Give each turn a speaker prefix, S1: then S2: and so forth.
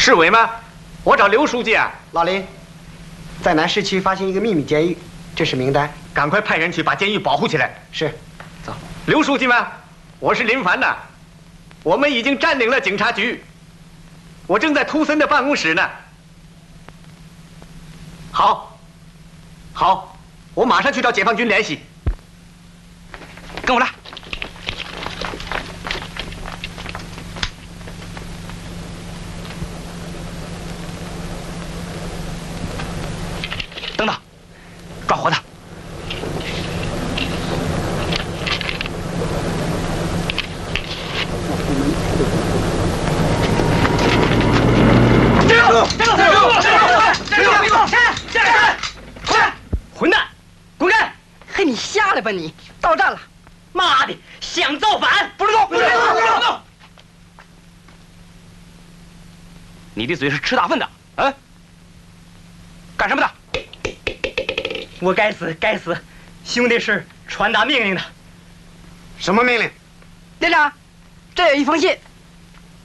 S1: 市委吗？我找刘书记啊。
S2: 老林，在南市区发现一个秘密监狱，这是名单，
S1: 赶快派人去把监狱保护起来。
S2: 是，走。
S1: 刘书记吗？我是林凡呐。我们已经占领了警察局，我正在图森的办公室呢。好，好，我马上去找解放军联系。跟我来。等等，抓活的。混蛋，滚开！
S3: 嘿，你瞎了吧你！到站了！
S1: 妈的，想造反，不许动！不许动！你的嘴是吃大粪的，啊？干什么的？
S3: 我该死，该死！兄弟是传达命令的。
S2: 什么命令？
S3: 连长，这有一封信。